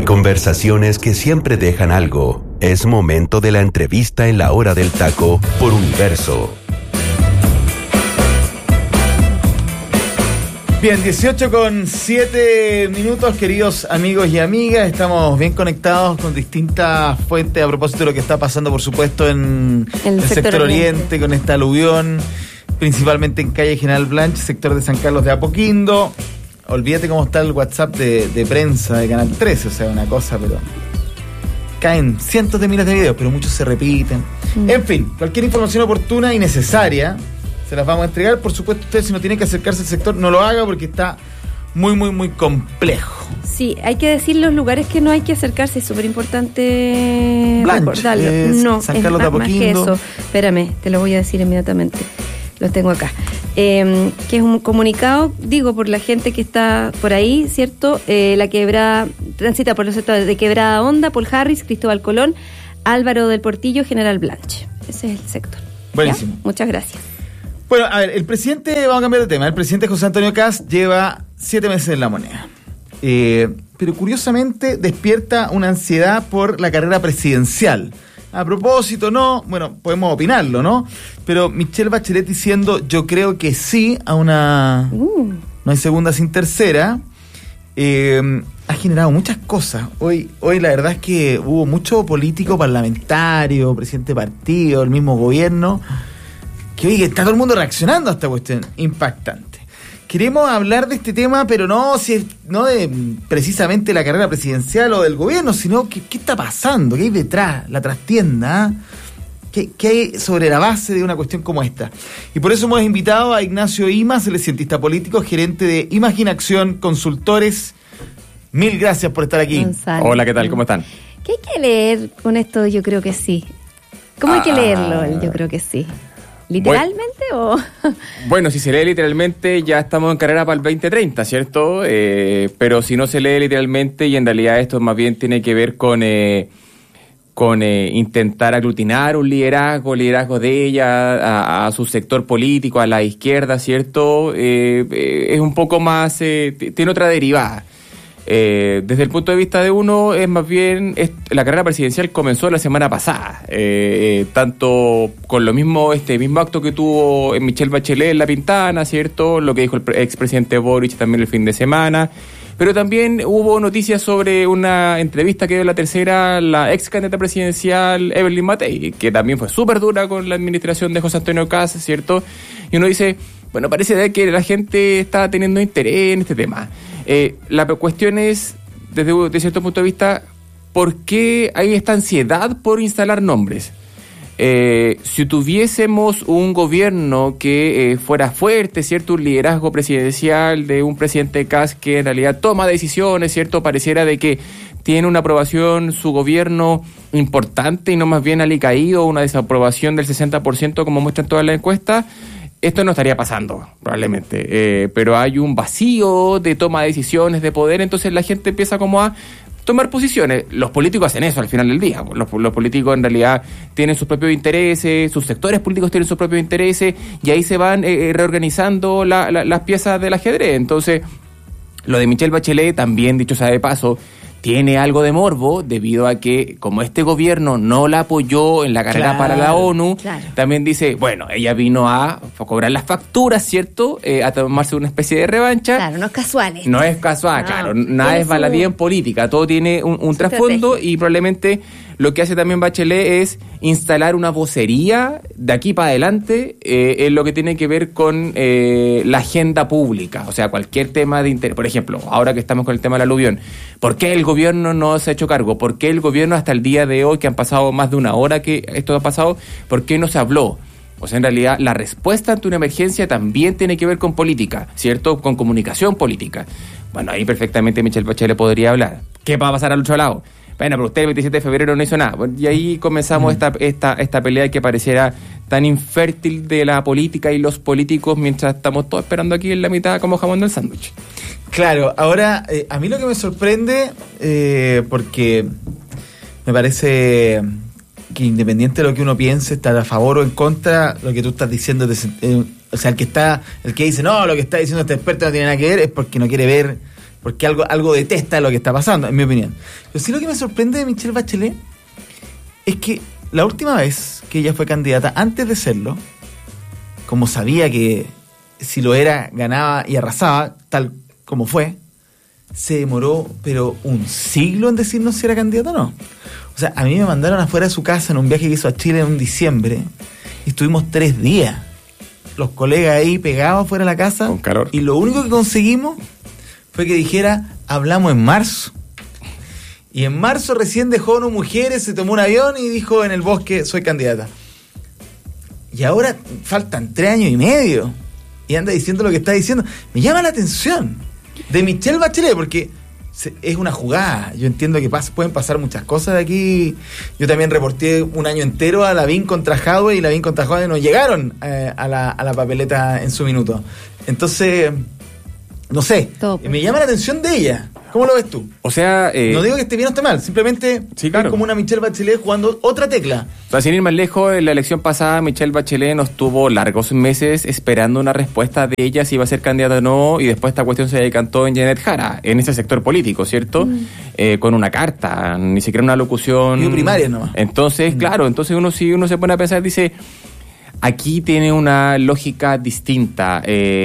Conversaciones que siempre dejan algo. Es momento de la entrevista en la hora del taco por Universo. Bien, 18:07, queridos amigos y amigas. Estamos bien conectados con distintas fuentes a propósito de lo que está pasando, por supuesto, en el sector oriente, con esta aluvión, principalmente en calle General Blanche, sector de San Carlos de Apoquindo. Olvídate cómo está el WhatsApp de prensa de Canal 13, o sea, una cosa, pero caen cientos de miles de videos, pero muchos se repiten. En fin, cualquier información oportuna y necesaria se las vamos a entregar. Por supuesto, usted, si no tiene que acercarse al sector, no lo haga porque está muy complejo. Sí, hay que decir los lugares que no hay que acercarse, es súper importante recordarlo. No, San Carlos de Apoquindo. Más que eso. Espérame, te lo voy a decir inmediatamente. Los tengo acá. Que es un comunicado, digo, por la gente que está por ahí, ¿cierto? La Quebrada, transita por los sectores de Quebrada Honda, Paul Harris, Cristóbal Colón, Álvaro del Portillo, General Blanche. Ese es el sector. Buenísimo. ¿Ya? Muchas gracias. Bueno, a ver, el presidente, vamos a cambiar de tema. El presidente José Antonio Kast lleva 7 meses en la moneda. Pero curiosamente despierta una ansiedad por la carrera presidencial. A propósito, no, bueno, podemos opinarlo, ¿no? Pero Michelle Bachelet diciendo, yo creo que sí, a una... No hay segunda sin tercera. Ha generado muchas cosas. Hoy la verdad es que hubo mucho político parlamentario, presidente de partido, el mismo gobierno, que oye, está todo el mundo reaccionando a esta cuestión impactante. Queremos hablar de este tema, pero no de precisamente la carrera presidencial o del gobierno, sino qué está pasando, qué hay detrás, la trastienda, ¿Qué hay sobre la base de una cuestión como esta. Y por eso hemos invitado a Ignacio Imas, él es cientista político, gerente de Imaginación Consultores. Mil gracias por estar aquí. Gonzalo. Hola, ¿qué tal? ¿Cómo están? ¿Qué hay que leer con esto? Yo creo que sí. ¿Cómo hay que leerlo? Yo creo que sí. ¿Literalmente o...? Bueno, si se lee literalmente ya estamos en carrera para el 2030, ¿cierto? Pero si no se lee literalmente, y en realidad esto más bien tiene que ver con intentar aglutinar un liderazgo de ella a su sector político, a la izquierda, ¿cierto? Es un poco más... tiene otra derivada. Desde el punto de vista de uno, es más bien la carrera presidencial comenzó la semana pasada, tanto con lo mismo mismo acto que tuvo Michelle Bachelet en La Pintana, ¿cierto? Lo que dijo el expresidente Boric también el fin de semana, pero también hubo noticias sobre una entrevista que dio la tercera, la ex candidata presidencial Evelyn Matei, que también fue súper dura con la administración de José Antonio Kast, ¿cierto? Y uno dice, bueno, parece que la gente está teniendo interés en este tema. La cuestión es, desde cierto punto de vista, ¿por qué hay esta ansiedad por instalar nombres? Si tuviésemos un gobierno que fuera fuerte, ¿cierto? Un liderazgo presidencial de un presidente Kast que en realidad toma decisiones, ¿cierto? Pareciera de que tiene una aprobación su gobierno importante y no más bien alicaído, una desaprobación del 60% como muestran todas las encuestas. Esto no estaría pasando, probablemente, pero hay un vacío de toma de decisiones, de poder, entonces la gente empieza como a tomar posiciones. Los políticos hacen eso al final del día. Los políticos en realidad tienen sus propios intereses, sus sectores políticos tienen sus propios intereses, y ahí se van reorganizando las piezas del ajedrez. Entonces, lo de Michelle Bachelet también, dicho sea de paso, tiene algo de morbo debido a que como este gobierno no la apoyó en la carrera para la ONU, también dice, bueno, ella vino a cobrar las facturas, ¿cierto? A tomarse una especie de revancha. Claro, no es casual. No es casual, claro. Nada es baladí en política. Todo tiene un trasfondo y probablemente lo que hace también Bachelet es instalar una vocería de aquí para adelante en lo que tiene que ver con la agenda pública. O sea, cualquier tema de interés. Por ejemplo, ahora que estamos con el tema del aluvión, ¿por qué el gobierno no se ha hecho cargo? ¿Por qué el gobierno hasta el día de hoy, que han pasado más de una hora que esto ha pasado, por qué no se habló? O sea, en realidad, la respuesta ante una emergencia también tiene que ver con política, ¿cierto? Con comunicación política. Bueno, ahí perfectamente Michelle Bachelet podría hablar. ¿Qué va a pasar al otro lado? Bueno, pero usted el 27 de febrero no hizo nada. Bueno, y ahí comenzamos esta pelea que pareciera tan infértil de la política y los políticos, mientras estamos todos esperando aquí en la mitad como jamón del sándwich. Claro, ahora, a mí lo que me sorprende, porque me parece que independiente de lo que uno piense, estar a favor o en contra, lo que tú estás diciendo, o sea, el que dice, no, lo que está diciendo este experto no tiene nada que ver, es porque no quiere ver porque algo detesta lo que está pasando, en mi opinión. Pero sí, lo que me sorprende de Michelle Bachelet es que la última vez que ella fue candidata, antes de serlo, como sabía que si lo era, ganaba y arrasaba, tal como fue, se demoró, pero un siglo en decirnos si era candidata o no. O sea, a mí me mandaron afuera de su casa en un viaje que hizo a Chile en un diciembre, y estuvimos 3 días, los colegas ahí pegados afuera de la casa, con calor. Y lo único que conseguimos fue que dijera, hablamos en marzo. Y en marzo recién dejó a 1 mujeres, se tomó un avión y dijo en el bosque, soy candidata. Y ahora faltan 3 años y medio. Y anda diciendo lo que está diciendo. Me llama la atención de Michelle Bachelet, porque es una jugada. Yo entiendo que pueden pasar muchas cosas de aquí. Yo también reporté un año entero a Lavín contra Jadwe, y Lavín contra Jadwe no llegaron a la papeleta en su minuto. Entonces, no sé, me llama la atención de ella. ¿Cómo lo ves tú? O sea... no digo que esté bien o esté mal, simplemente sí, claro, es como una Michelle Bachelet jugando otra tecla. O sea, sin ir más lejos, en la elección pasada Michelle Bachelet nos tuvo largos meses esperando una respuesta de ella si iba a ser candidata o no, y después esta cuestión se decantó en Janet Jara, en ese sector político, ¿cierto? Con una carta, ni siquiera una locución. Y primaria nomás. Entonces, claro, entonces uno se pone a pensar, dice... Aquí tiene una lógica distinta.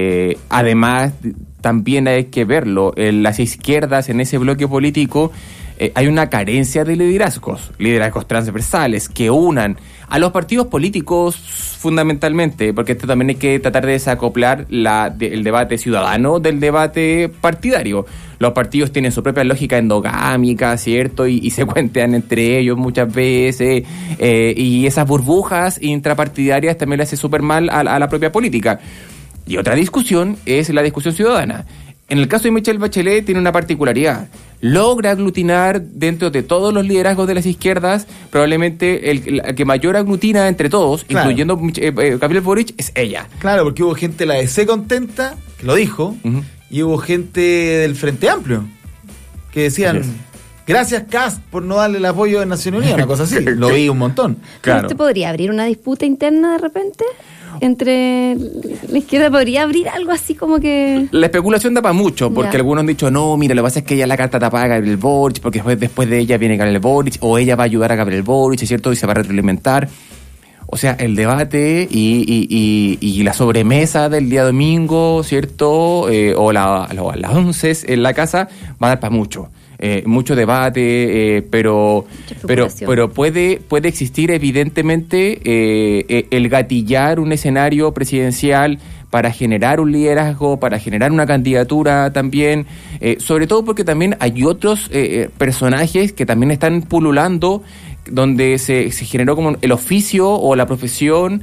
Además, también hay que verlo. En las izquierdas, en ese bloque político, hay una carencia de liderazgos transversales que unan a los partidos políticos fundamentalmente, porque esto también hay que tratar de desacoplar el debate ciudadano del debate partidario. Los partidos tienen su propia lógica endogámica, ¿cierto? Y se cuentean entre ellos muchas veces, y esas burbujas intrapartidarias también le hace súper mal a la propia política. Y otra discusión es la discusión ciudadana. En el caso de Michelle Bachelet tiene una particularidad. Logra aglutinar dentro de todos los liderazgos de las izquierdas, probablemente el que mayor aglutina entre todos, claro, incluyendo Gabriel Boric, es ella. Claro, porque hubo gente de la DC contenta, que lo dijo, y hubo gente del Frente Amplio, que decían, gracias Kast por no darle el apoyo de Naciones Unidas, una cosa así. Lo vi un montón. Claro. ¿Usted podría abrir una disputa interna de repente? Entre la izquierda, ¿podría abrir algo así como que...? La especulación da para mucho, porque algunos han dicho, no, mira, lo que pasa es que ella la carta tapada a Gabriel Boric, porque después de ella viene Gabriel Boric, o ella va a ayudar a Gabriel Boric, ¿es cierto? Y se va a retroalimentar. O sea, el debate y la sobremesa del día domingo, ¿cierto? O las 11 en la casa, va a dar para mucho. Mucho debate, pero puede existir evidentemente el gatillar un escenario presidencial para generar un liderazgo, para generar una candidatura también, sobre todo porque también hay otros personajes que también están pululando, donde se generó como el oficio o la profesión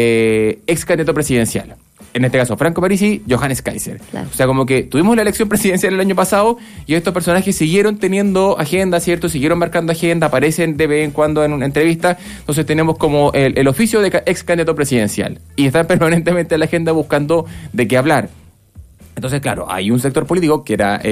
ex candidato presidencial. En este caso, Franco Parisi, Johannes Kaiser. Claro. O sea, como que tuvimos la elección presidencial el año pasado y estos personajes siguieron teniendo agenda, ¿cierto? Siguieron marcando agenda, aparecen de vez en cuando en una entrevista. Entonces tenemos como el oficio de ex candidato presidencial y están permanentemente en la agenda buscando de qué hablar. Entonces, claro, hay un sector político que era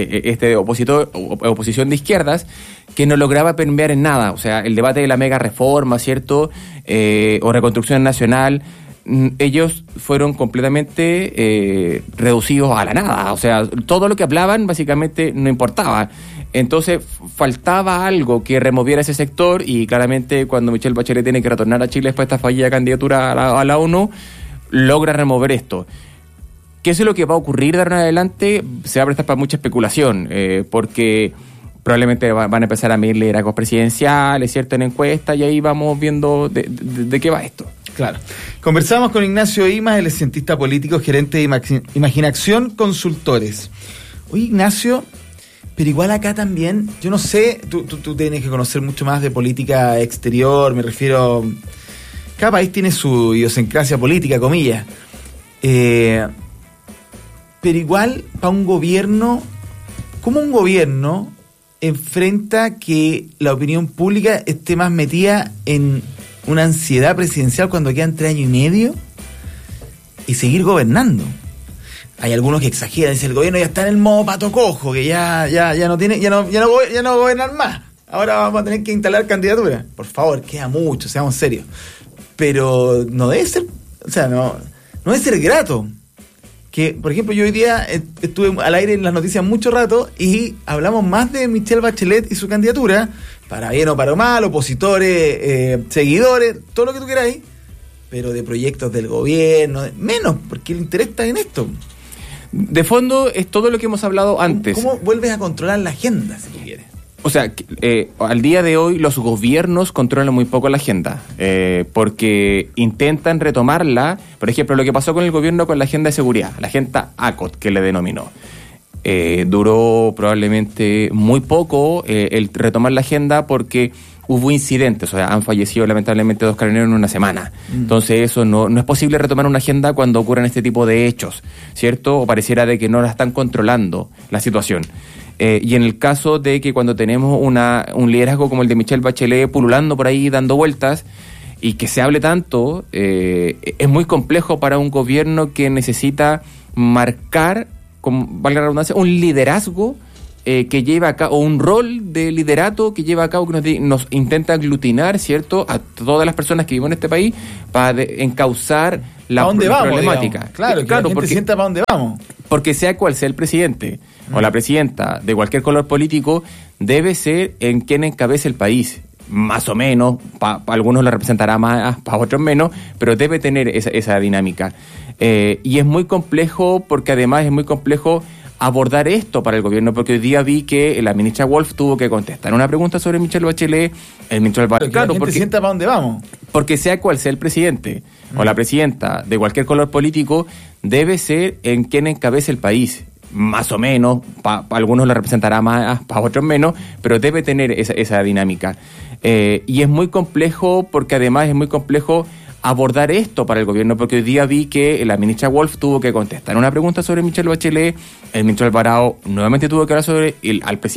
oposición de izquierdas que no lograba permear en nada. O sea, el debate de la mega reforma, ¿cierto? O reconstrucción nacional, ellos fueron completamente reducidos a la nada. O sea, todo lo que hablaban básicamente no importaba. Entonces faltaba algo que removiera ese sector, y claramente cuando Michelle Bachelet tiene que retornar a Chile después de esta fallida candidatura a la ONU, logra remover esto. ¿Qué es lo que va a ocurrir de ahora en adelante? Se va a prestar para mucha especulación, porque probablemente van a empezar a medir liderazgos presidenciales, ¿cierto?, en encuestas, y ahí vamos viendo de qué va esto. Claro. Conversamos con Ignacio Imas, él es cientista político, gerente de Imaginación Consultores. Oye, Ignacio, pero igual acá también, yo no sé, tú tienes que conocer mucho más de política exterior, me refiero, cada país tiene su idiosincrasia política, comillas, pero igual para un gobierno, ¿cómo un gobierno enfrenta que la opinión pública esté más metida en una ansiedad presidencial cuando quedan 3 años y medio y seguir gobernando? Hay algunos que exageran, dicen el gobierno ya está en el modo pato cojo, que ya no va a gobernar más. Ahora vamos a tener que instalar candidaturas. Por favor, queda mucho, seamos serios. Pero no debe ser, o sea, no debe ser grato que, por ejemplo, yo hoy día estuve al aire en las noticias mucho rato y hablamos más de Michelle Bachelet y su candidatura, para bien o para mal, opositores, seguidores, todo lo que tú queráis, pero de proyectos del gobierno, menos, porque el interés está en esto. De fondo es todo lo que hemos hablado antes. ¿Cómo vuelves a controlar la agenda, si tú quieres? O sea, al día de hoy los gobiernos controlan muy poco la agenda, porque intentan retomarla. Por ejemplo, lo que pasó con el gobierno con la agenda de seguridad, la agenda ACOT, que le denominó. Duró probablemente muy poco el retomar la agenda porque hubo incidentes, o sea, han fallecido lamentablemente 2 carabineros en una semana. Entonces eso no es posible retomar una agenda cuando ocurren este tipo de hechos, ¿cierto? O pareciera de que no la están controlando la situación. Y en el caso de que cuando tenemos un liderazgo como el de Michelle Bachelet pululando por ahí, dando vueltas, y que se hable tanto, es muy complejo para un gobierno que necesita marcar, valga la redundancia, un liderazgo que lleva a cabo, o un rol de liderato que lleva a cabo, que nos intenta aglutinar, ¿cierto?, a todas las personas que viven en este país para encauzar la problemática. Digamos. Claro, que la gente sienta para dónde vamos. Porque sea cual sea el presidente o la presidenta de cualquier color político, debe ser en quien encabece el país. Más o menos, para algunos la representará más, para otros menos, pero debe tener esa dinámica. Y es muy complejo, porque además es muy complejo abordar esto para el gobierno, porque hoy día vi que la ministra Wolf tuvo que contestar una pregunta sobre Michelle Bachelet, el ministro Alvarado. Claro, porque sienta para dónde vamos. Porque sea cual sea el presidente o la presidenta de cualquier color político, debe ser en quien encabece el país. Más o menos, para algunos la representará más, para otros menos, pero debe tener esa dinámica. Y es muy complejo, porque además es muy complejo abordar esto para el gobierno, porque hoy día vi que la ministra Wolf tuvo que contestar una pregunta sobre Michelle Bachelet, el ministro Alvarado nuevamente tuvo que hablar sobre al presidente